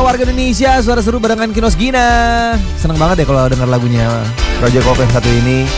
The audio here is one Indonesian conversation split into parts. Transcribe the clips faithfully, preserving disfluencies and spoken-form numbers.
warga Indonesia, suara seru barengan Kinos Gina. Seneng banget ya kalau denger lagunya Project Pop yang satu ini.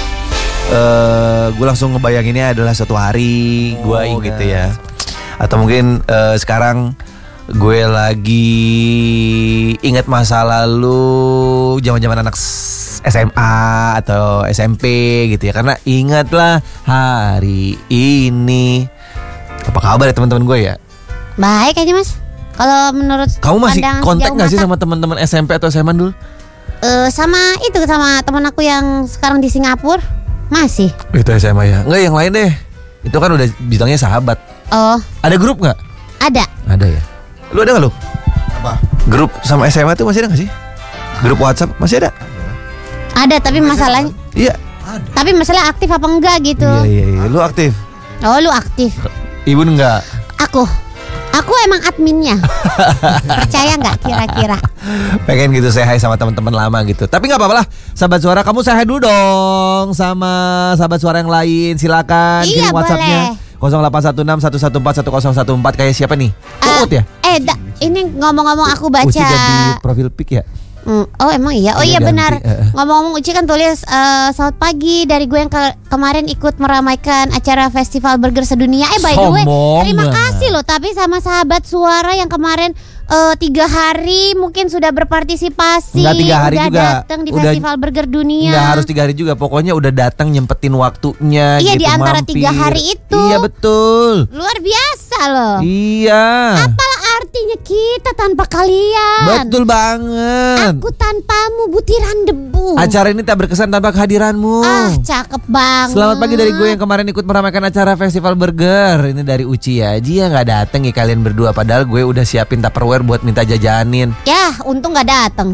uh, Gue langsung ngebayanginnya adalah suatu hari gue Oh, ingat gitu ya. Atau mungkin uh, sekarang gue lagi ingat masa lalu zaman-zaman anak S M A atau S M P gitu ya. Karena ingatlah hari ini. Apa kabar ya teman-teman gue ya? Baik aja mas. Kalau menurut Kamu masih pandangan kontak sejauh gak sih mata, sama teman-teman S M P atau S M A dulu? eh, sama itu sama teman aku yang sekarang di Singapura masih. Itu S M A ya? Enggak, yang lain deh. Itu kan udah bilangnya sahabat. Oh Ada grup gak? ada. Ada ya. Lu ada gak lu? Apa? Grup sama S M A tuh masih ada gak sih? Grup WhatsApp masih ada? Ada tapi masalahnya. Iya. Tapi masalah aktif apa enggak gitu. Iya iya iya. Lu aktif? Oh lu aktif. Ibu enggak? Aku Aku emang adminnya. Percaya nggak kira-kira? Pengen gitu say hi sama teman-teman lama gitu. Tapi nggak apa-apa lah. Sahabat suara, kamu say hi dulu dong sama sahabat suara yang lain. Silakan Iya, kirim WhatsAppnya boleh. nol delapan satu enam satu satu empat satu nol satu empat. Kayak siapa nih? Ah, Uut ya? Eh da, ini ngomong-ngomong aku baca. Uci ganti profil pic ya? Hmm, oh emang iya. Oh Iya, iya ganti, benar. eh. Ngomong-ngomong Uci kan tulis eh, selamat pagi dari gue yang ke- kemarin ikut meramaikan acara Festival Burger Sedunia. Eh by the way, Sombong terima banget. kasih loh tapi sama sahabat suara yang kemarin eh, tiga hari mungkin sudah berpartisipasi. Enggak, tiga hari udah juga. datang di Udah- Festival Burger Dunia. Nggak harus tiga hari juga. Pokoknya udah datang nyempetin waktunya. Iya, gitu, di antara mampir. tiga hari itu. Iya betul. Luar biasa loh. Iya. Apalah artinya kita tanpa kalian? Betul banget. Aku tanpamu butiran debu. Acara ini tak berkesan tanpa kehadiranmu. Ah, cakep banget. Selamat pagi dari gue yang kemarin ikut meramaikan acara Festival Burger. Ini dari Uci ya. Dia nggak dateng ya kalian berdua. Padahal gue udah siapin Tupperware buat minta jajanin. Ya, untung gak dateng.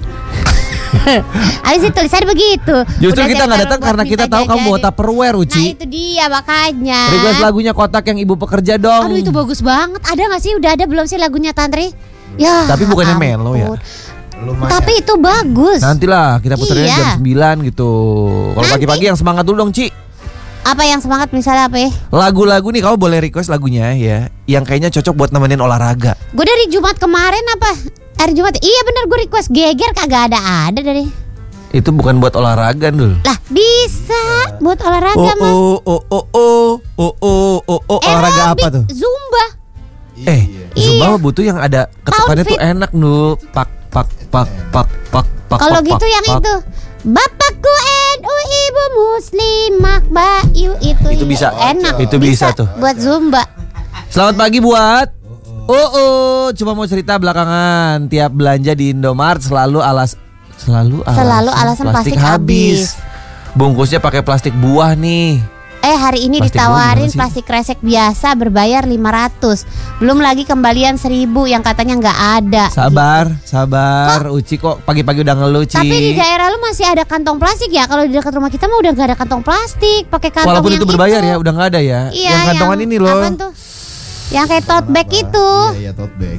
Habis itu tulisannya begitu. Justru Udah kita siap nggak taruh datang buat karena minta kita tahu kamu bawa jajanin. Tupperware, Nah Uci. itu dia makanya. Request lagunya Kotak yang ibu pekerja dong. Aduh itu bagus banget. Ada gak sih? Udah ada belum sih lagunya Tantri? Ya. Tapi bukannya ampun. melo ya? Lumayan. Tapi itu bagus. Nantilah kita puterin Iya. jam sembilan gitu. Kalau Nanti. pagi-pagi yang semangat dulu dong, Ci. Apa yang semangat misalnya apa ya? Lagu-lagu nih kamu boleh request lagunya ya, yang kayaknya cocok buat nemenin olahraga. Gue dari Jumat kemarin apa? Hari Jumat. Iya benar gue request geger kagak ada-ada dari. Itu bukan buat olahraga dulu. Lah bisa buat olahraga Oh mah. oh oh oh oh oh oh oh oh olahraga apa Aerobik, tuh? Zumba. Eh, Zumba Iya. mah butuh yang ada ketukannya tuh Outfit. enak nu pak pak pak pak pak pak. Kalau pak, gitu pak, yang pak. itu. Bapakku N U ibu muslimah Bayu itu Itu bisa. enak. Itu bisa tuh. Buat Zumba. Selamat pagi buat. Oh oh, cuma mau cerita belakangan tiap belanja di Indomaret selalu alas selalu alasan, Selalu alasan plastik habis. Bungkusnya pakai plastik buah nih. Eh hari ini Plastik buah ditawarin gimana sih? plastik kresek biasa berbayar lima ratus. Belum lagi kembalian seribu yang katanya nggak ada. Sabar, sabar. Uci kok pagi-pagi udah ngeluh, Ci. Tapi di daerah lu masih ada kantong plastik ya? Kalau di dekat rumah kita mah udah nggak ada kantong plastik, pakai kantong Walaupun yang itu berbayar ya, udah nggak ada ya. Iya, yang kantongan ini loh. apaan tuh? Yang kayak tote bag itu. Iya, iya, tote bag.